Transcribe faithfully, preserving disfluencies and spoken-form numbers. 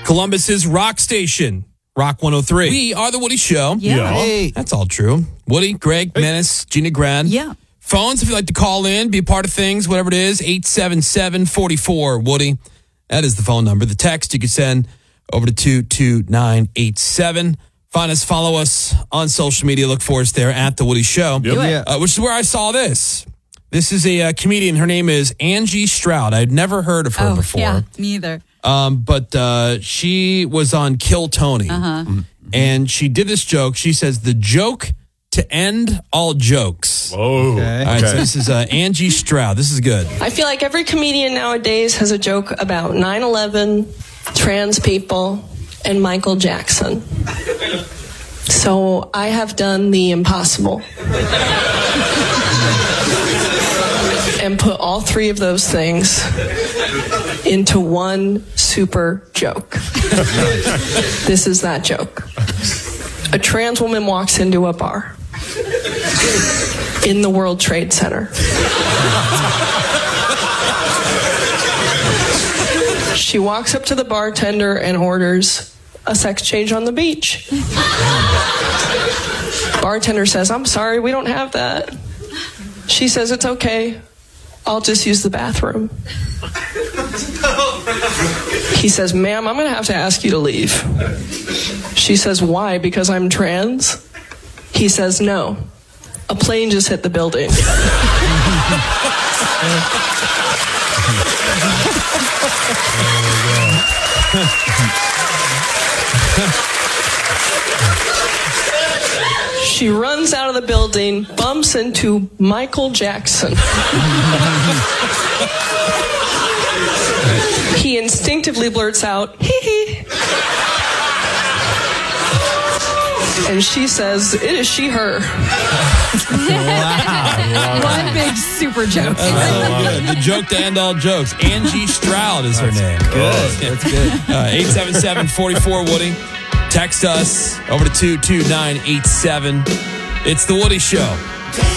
Columbus's rock station, Rock one oh three. We are the Woody Show. Yeah. Yeah. Hey, that's all true. Woody, Greg, hey. Menace, Gina Grad. Yeah. Phones, if you'd like to call in, be a part of things, whatever it is, eight seven seven, four four, Woody. That is the phone number. The text you can send over to two two nine eight seven. Find us, follow us on social media. Look for us there at The Woody Show, Yep. Yeah. uh, which is where I saw this. This is a uh, comedian. Her name is Angie Stroud. I'd never heard of her oh, before. Yeah, me either. Um, but uh, she was on Kill Tony. Uh-huh. Mm-hmm. And she did this joke. She says, the joke to end all jokes. Oh, okay. All right, so this is uh, Angie Stroud. This is good. I feel like every comedian nowadays has a joke about nine eleven, trans people, and Michael Jackson. So I have done the impossible. And put all three of those things into one super joke. This is that joke. A trans woman walks into a bar in the World Trade Center. She walks up to the bartender and orders a sex change on the beach. Bartender says, "I'm sorry, we don't have that." She says, "It's okay. I'll just use the bathroom." He says, "Ma'am, I'm going to have to ask you to leave." She says, "Why? Because I'm trans?" He says, "No. A plane just hit the building." She runs out of the building, bumps into Michael Jackson. He instinctively blurts out, "Hee hee." And she says, "It is she, her." Wow. One big super joke. I love it. The joke to end all jokes. Angie Stroud is her name. Good. That's good. Uh, eight seven seven, four four, Woody. Text us over to two two nine eight seven. It's The Woody Show.